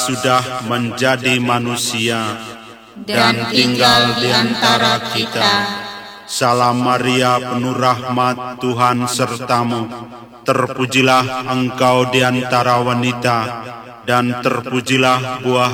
sudah menjadi manusia dan tinggal di antara kita. Salam Maria, penuh rahmat, Tuhan sertamu. Terpujilah engkau di antara wanita, dan terpujilah buah